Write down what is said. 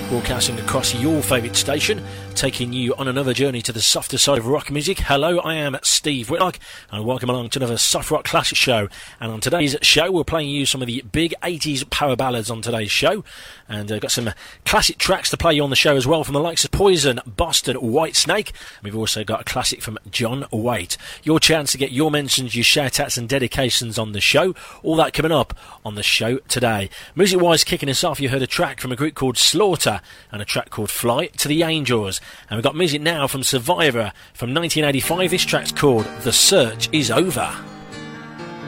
broadcasting across your favourite station, taking you on another journey to the softer side of rock music. Hello, I am Steve Whitlock, and welcome along to another Soft Rock Classic show. And on today's show, we're playing you some of the big 80s power ballads on today's show, and got some classic tracks to play you on the show as well, from the likes of Poison, Boston, Whitesnake, and we've also got a classic from John Waite. Your chance to get your mentions, your shout-outs and dedications on the show, all that coming up on the show today. Music-wise, kicking us off, you heard a track from a group called Slaughter and a track called Fly to the Angels. And we've got music now from Survivor from 1985. This track's called The Search Is Over.